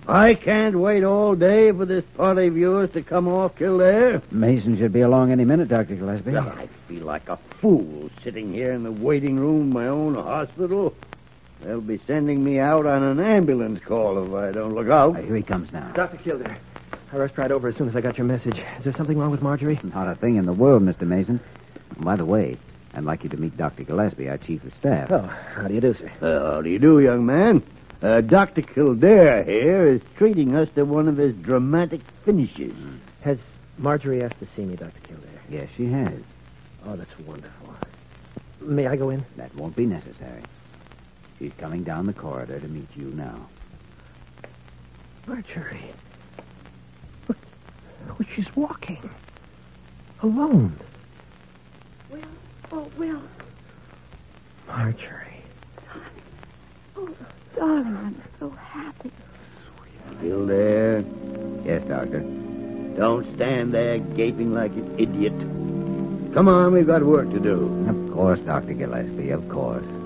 I can't wait all day for this party of yours to come off Kildare. Mason should be along any minute, Dr. Gillespie. I feel like a fool sitting here in the waiting room of my own hospital. They'll be sending me out on an ambulance call if I don't look out. Here he comes now. Dr. Kildare, I rushed right over as soon as I got your message. Is there something wrong with Marjorie? Not a thing in the world, Mr. Mason. By the way, I'd like you to meet Dr. Gillespie, our chief of staff. Oh, how do you do, sir? How do you do, young man? Dr. Kildare here is treating us to one of his dramatic finishes. Has Marjorie asked to see me, Dr. Kildare? Yes, she has. Oh, that's wonderful. May I go in? That won't be necessary. She's coming down the corridor to meet you now. Marjorie. Look, she's walking. Alone. Will. Oh, Will. Marjorie. Oh, darling, I'm so happy. Kildare, Yes, Doctor. don't stand there gaping like an idiot. Come on, we've got work to do. Of course, Dr. Gillespie, of course.